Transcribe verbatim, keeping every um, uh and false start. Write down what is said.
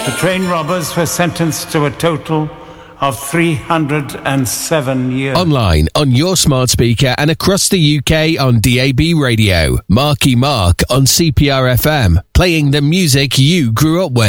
The train robbers were sentenced to a total of three hundred seven years. Online, on your smart speaker and across the U K on D A B radio. Marky Mark on C P R F M, playing the music you grew up with.